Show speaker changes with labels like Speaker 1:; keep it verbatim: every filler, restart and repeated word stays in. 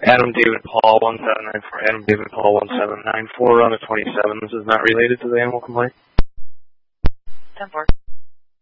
Speaker 1: Adam David Paul one seven nine four, Adam David Paul one seven nine four on the twenty-seven. This is not related to the animal complaint.
Speaker 2: ten four.